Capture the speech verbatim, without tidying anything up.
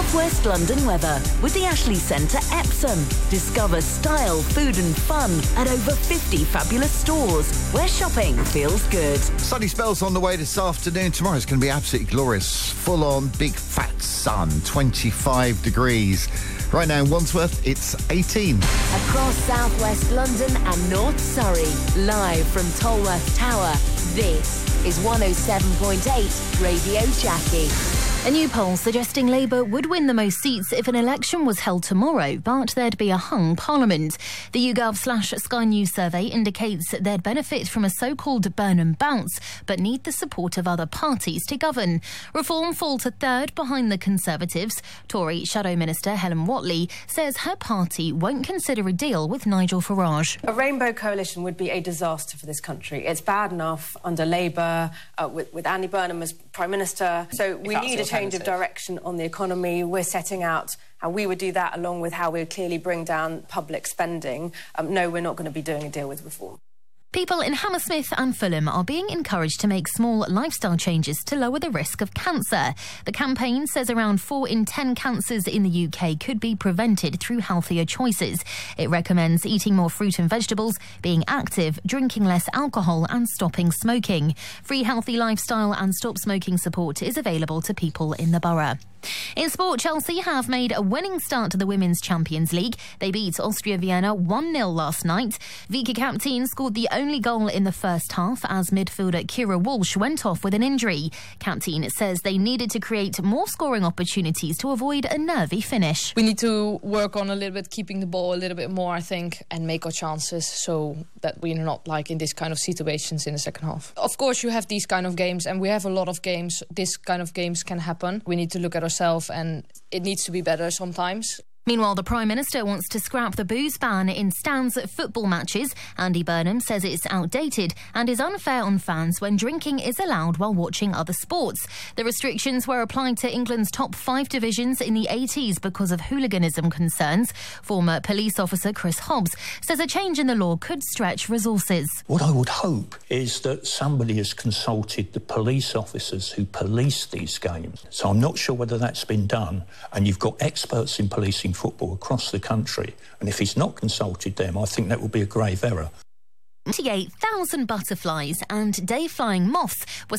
West London weather with the Ashley Centre Epsom. Discover style, food and fun at over fifty fabulous stores where shopping feels good. Sunny spells on the way this afternoon. Tomorrow's going to be absolutely glorious. Full on, big fat sun, twenty-five degrees. Right now in Wandsworth, it's eighteen. Across South West London and North Surrey, live from Tolworth Tower, this is one oh seven point eight Radio Jackie. A new poll suggesting Labour would win the most seats if an election was held tomorrow, but there'd be a hung parliament. The YouGov slash Sky News survey indicates they'd benefit from a so-called Burnham bounce, but need the support of other parties to govern. Reform fall to third behind the Conservatives. Tory Shadow Minister Helen Whatley says her party won't consider a deal with Nigel Farage. A rainbow coalition would be a disaster for this country. It's bad enough under Labour, uh, with, with Andy Burnham as Prime Minister, so we need a change of direction on the economy. We're setting out how we would do that, along with how we would clearly bring down public spending. Um, no, we're not going to be doing a deal with Reform. People in Hammersmith and Fulham are being encouraged to make small lifestyle changes to lower the risk of cancer. The campaign says around four in ten cancers in the U K could be prevented through healthier choices. It recommends eating more fruit and vegetables, being active, drinking less alcohol and stopping smoking. Free healthy lifestyle and stop smoking support is available to people in the borough. In sport, Chelsea have made a winning start to the Women's Champions League. They beat Austria Vienna one nil last night. Vika Captain scored the only goal in the first half as midfielder Kira Walsh went off with an injury. Captain says they needed to create more scoring opportunities to avoid a nervy finish. We need to work on a little bit keeping the ball a little bit more, I think, and make our chances so that we're not like in this kind of situations in the second half. Of course, you have these kind of games, and we have a lot of games. This kind of games can happen. We need to look at ourselves, and it needs to be better sometimes. Meanwhile, the Prime Minister wants to scrap the booze ban in stands at football matches. Andy Burnham says it's outdated and is unfair on fans when drinking is allowed while watching other sports. The restrictions were applied to England's top five divisions in the eighties because of hooliganism concerns. Former police officer Chris Hobbs says a change in the law could stretch resources. What I would hope is that somebody has consulted the police officers who police these games. So I'm not sure whether that's been done, and you've got experts in policing football across the country, and if he's not consulted them, I think that will be a grave error. twenty-eight thousand butterflies and day-flying moths were